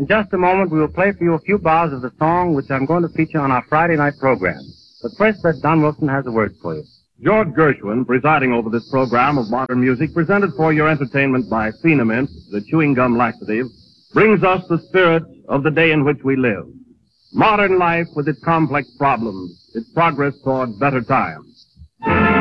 In just a moment, we will play for you a few bars of the song which I'm going to feature on our Friday night program. But first, Don Wilson has a word for you. George Gershwin, presiding over this program of modern music, presented for your entertainment by Phenamint, the chewing gum laxative, brings us the spirit of the day in which we live. Modern life with its complex problems, its progress toward better times.